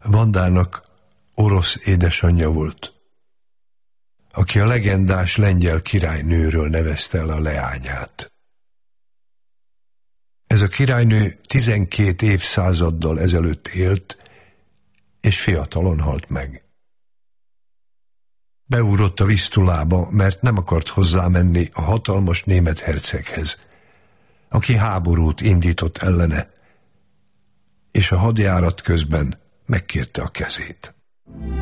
Vandának orosz édesanyja volt, aki a legendás lengyel királynőről nevezte el a leányát. Ez a királynő 12 évszázaddal ezelőtt élt, és fiatalon halt meg. Beugrott a Visztulába, mert nem akart hozzámenni a hatalmas német herceghez, aki háborút indított ellene, és a hadjárat közben megkérte a kezét.